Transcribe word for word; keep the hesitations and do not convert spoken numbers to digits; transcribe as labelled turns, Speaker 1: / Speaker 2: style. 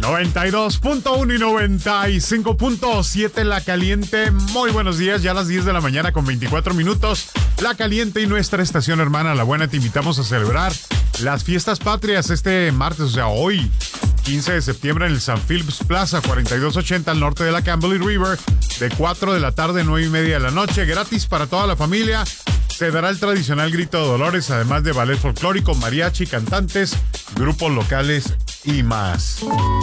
Speaker 1: noventa y dos punto uno y noventa y cinco punto siete La Caliente. Muy buenos días, ya a las diez de la mañana con veinticuatro minutos. La Caliente y nuestra estación hermana La Buena te invitamos a celebrar las fiestas patrias este martes, o sea, hoy, quince de septiembre, en el San Phillips Plaza, cuarenta y dos ochenta al norte de la Campbell River, de cuatro de la tarde, nueve y media de la noche, gratis para toda la familia. Se dará el tradicional grito de Dolores, además de ballet folclórico, mariachi, cantantes, grupos locales y más.